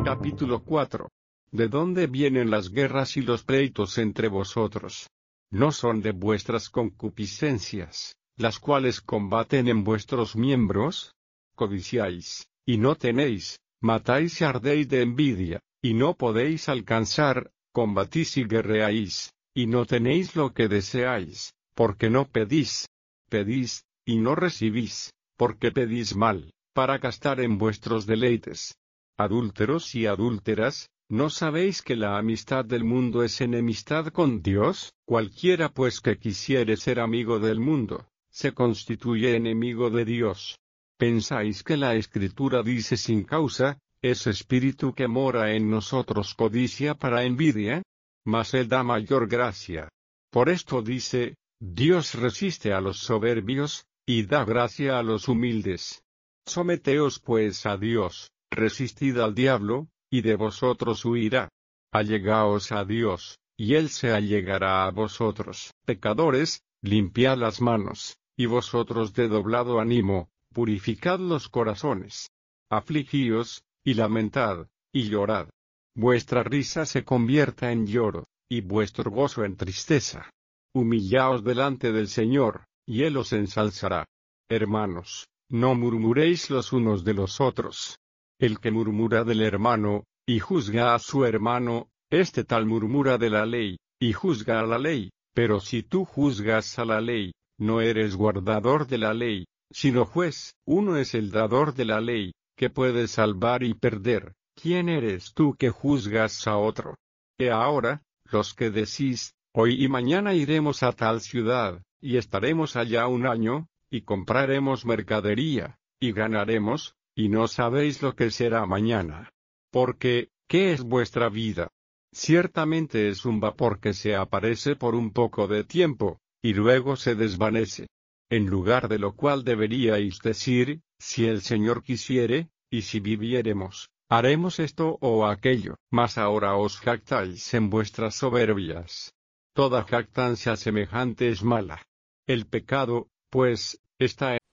Capítulo 4. ¿De dónde vienen las guerras y los pleitos entre vosotros? ¿No son de vuestras concupiscencias, las cuales combaten en vuestros miembros? Codiciáis, y no tenéis, matáis y ardéis de envidia, y no podéis alcanzar, combatís y guerreáis, y no tenéis lo que deseáis, porque no pedís. Pedís, y no recibís, porque pedís mal, para gastar en vuestros deleites. Adúlteros y adúlteras, ¿no sabéis que la amistad del mundo es enemistad con Dios? Cualquiera pues que quisiere ser amigo del mundo, se constituye enemigo de Dios. ¿Pensáis que la Escritura dice sin causa, ese espíritu que mora en nosotros codicia para envidia? Mas Él da mayor gracia. Por esto dice, Dios resiste a los soberbios, y da gracia a los humildes. Someteos pues a Dios. Resistid al diablo, y de vosotros huirá. Allegaos a Dios, y Él se allegará a vosotros. Pecadores, limpiad las manos, y vosotros de doblado ánimo, purificad los corazones. Afligíos, y lamentad, y llorad. Vuestra risa se convierta en lloro, y vuestro gozo en tristeza. Humillaos delante del Señor, y Él os ensalzará. Hermanos, no murmuréis los unos de los otros. El que murmura del hermano, y juzga a su hermano, este tal murmura de la ley, y juzga a la ley, pero si tú juzgas a la ley, no eres guardador de la ley, sino juez. Uno es el dador de la ley, que puede salvar y perder. ¿Quién eres tú que juzgas a otro? Y ahora, los que decís, hoy y mañana iremos a tal ciudad, y estaremos allá un año, y compraremos mercadería, y ganaremos, y no sabéis lo que será mañana. Porque, ¿qué es vuestra vida? Ciertamente es un vapor que se aparece por un poco de tiempo, y luego se desvanece. En lugar de lo cual deberíais decir, si el Señor quisiere, y si viviéremos, haremos esto o aquello. Mas ahora os jactáis en vuestras soberbias. Toda jactancia semejante es mala. El pecado, pues, está